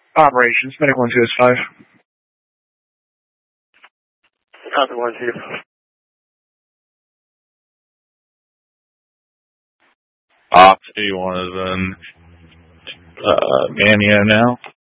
Operations, Medic 1265. Copy 1-2. Op 2, you want to Manio now?